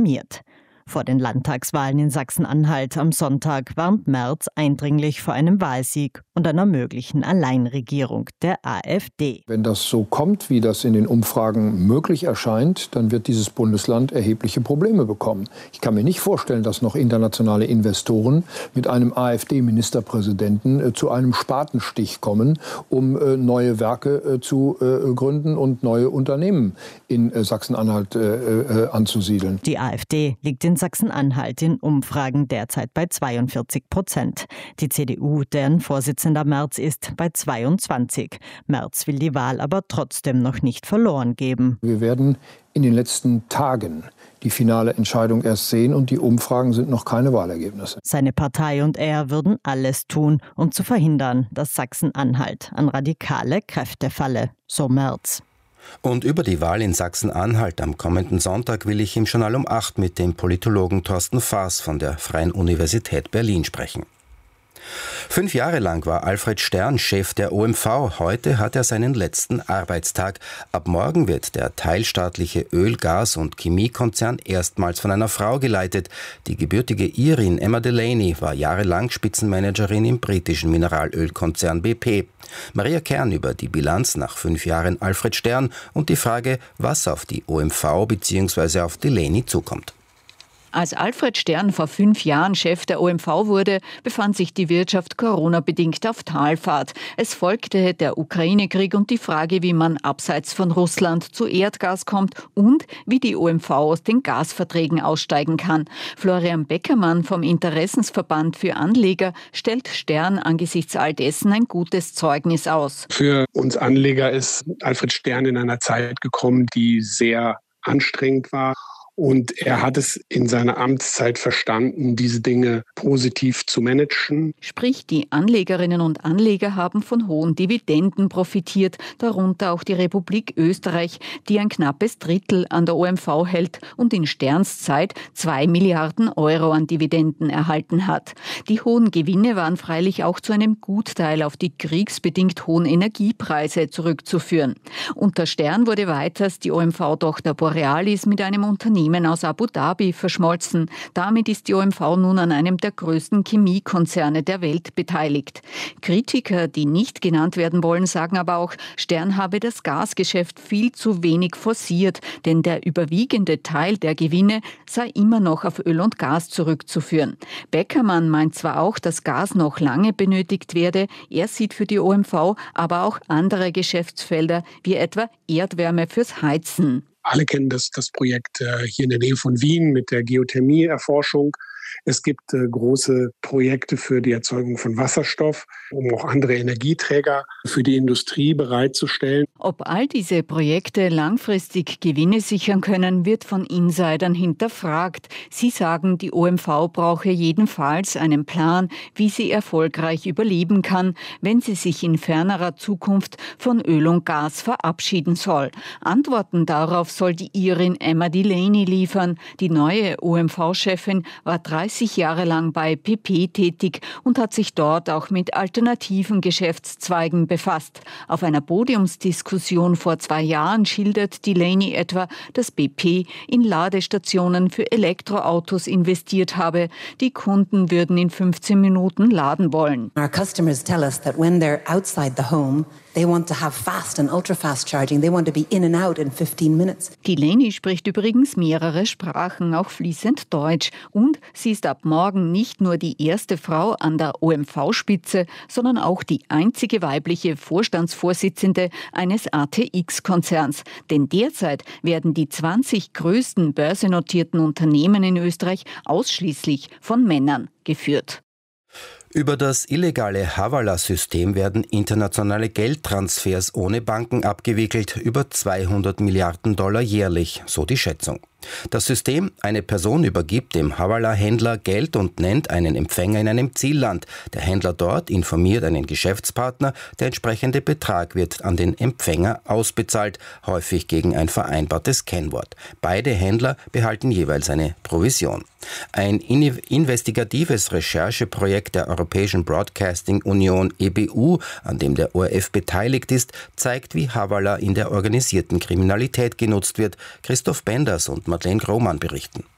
alarmiert. Vor den Landtagswahlen in Sachsen-Anhalt am Sonntag warnt Merz eindringlich vor einem Wahlsieg und einer möglichen Alleinregierung der AfD. Wenn das so kommt, wie das in den Umfragen möglich erscheint, dann wird dieses Bundesland erhebliche Probleme bekommen. Ich kann mir nicht vorstellen, dass noch internationale Investoren mit einem AfD-Ministerpräsidenten zu einem Spatenstich kommen, um neue Werke zu gründen und neue Unternehmen in Sachsen-Anhalt anzusiedeln. Die AfD liegt in Sachsen-Anhalt in Umfragen derzeit bei 42%. Die CDU, deren Vorsitzender Merz ist, bei 22%. Merz will die Wahl aber trotzdem noch nicht verloren geben. Wir werden in den letzten Tagen die finale Entscheidung erst sehen und die Umfragen sind noch keine Wahlergebnisse. Seine Partei und er würden alles tun, um zu verhindern, dass Sachsen-Anhalt an radikale Kräfte falle, so Merz. Und über die Wahl in Sachsen-Anhalt am kommenden Sonntag will ich im Journal um 8 mit dem Politologen Thorsten Faas von der Freien Universität Berlin sprechen. 5 Jahre lang war Alfred Stern Chef der OMV. Heute hat er seinen letzten Arbeitstag. Ab morgen wird der teilstaatliche Öl-, Gas- und Chemiekonzern erstmals von einer Frau geleitet. Die gebürtige Irin Emma Delaney war jahrelang Spitzenmanagerin im britischen Mineralölkonzern BP. Maria Kern über die Bilanz nach 5 Jahren Alfred Stern und die Frage, was auf die OMV bzw. auf Delaney zukommt. Als Alfred Stern vor 5 Jahren Chef der OMV wurde, befand sich die Wirtschaft Corona-bedingt auf Talfahrt. Es folgte der Ukraine-Krieg und die Frage, wie man abseits von Russland zu Erdgas kommt und wie die OMV aus den Gasverträgen aussteigen kann. Florian Beckermann vom Interessensverband für Anleger stellt Stern angesichts all dessen ein gutes Zeugnis aus. Für uns Anleger ist Alfred Stern in einer Zeit gekommen, die sehr anstrengend war. Und er hat es in seiner Amtszeit verstanden, diese Dinge positiv zu managen. Sprich, die Anlegerinnen und Anleger haben von hohen Dividenden profitiert, darunter auch die Republik Österreich, die ein knappes Drittel an der OMV hält und in Sterns Zeit 2 Milliarden Euro an Dividenden erhalten hat. Die hohen Gewinne waren freilich auch zu einem Gutteil auf die kriegsbedingt hohen Energiepreise zurückzuführen. Unter Stern wurde weiters die OMV-Tochter Borealis mit einem Unternehmen aus Abu Dhabi verschmolzen. Damit ist die OMV nun an einem der größten Chemiekonzerne der Welt beteiligt. Kritiker, die nicht genannt werden wollen, sagen aber auch, Stern habe das Gasgeschäft viel zu wenig forciert, denn der überwiegende Teil der Gewinne sei immer noch auf Öl und Gas zurückzuführen. Beckermann meint zwar auch, dass Gas noch lange benötigt werde, er sieht für die OMV aber auch andere Geschäftsfelder, wie etwa Erdwärme fürs Heizen. Alle kennen das Projekt hier in der Nähe von Wien mit der Geothermie-Erforschung. Es gibt große Projekte für die Erzeugung von Wasserstoff, um auch andere Energieträger für die Industrie bereitzustellen. Ob all diese Projekte langfristig Gewinne sichern können, wird von Insidern hinterfragt. Sie sagen, die OMV brauche jedenfalls einen Plan, wie sie erfolgreich überleben kann, wenn sie sich in fernerer Zukunft von Öl und Gas verabschieden soll. Antworten darauf soll die Irin Emma Delaney liefern. Die neue OMV-Chefin war 30 Jahre lang bei BP tätig und hat sich dort auch mit alternativen Geschäftszweigen befasst. Auf einer Podiumsdiskussion vor 2 Jahren schildert Delaney etwa, dass BP in Ladestationen für Elektroautos investiert habe. Die Kunden würden in 15 Minuten laden wollen. Our customers tell us that when they're outside the home, they want to have fast and ultra-fast charging. They want to be in and out in 15 minutes. Delaney spricht übrigens mehrere Sprachen, auch fließend Deutsch. Und sie ist ab morgen nicht nur die erste Frau an der OMV-Spitze, sondern auch die einzige weibliche Vorstandsvorsitzende eines ATX-Konzerns. Denn derzeit werden die 20 größten börsennotierten Unternehmen in Österreich ausschließlich von Männern geführt. Über das illegale Hawala-System werden internationale Geldtransfers ohne Banken abgewickelt, über 200 Milliarden Dollar jährlich, so die Schätzung. Das System: eine Person übergibt dem Hawala-Händler Geld und nennt einen Empfänger in einem Zielland. Der Händler dort informiert einen Geschäftspartner, der entsprechende Betrag wird an den Empfänger ausbezahlt, häufig gegen ein vereinbartes Kennwort. Beide Händler behalten jeweils eine Provision. Ein investigatives Rechercheprojekt der Europäischen Broadcasting Union EBU, an dem der ORF beteiligt ist, zeigt, wie Hawala in der organisierten Kriminalität genutzt wird. Christoph Benders und Madeleine Grohmann berichten.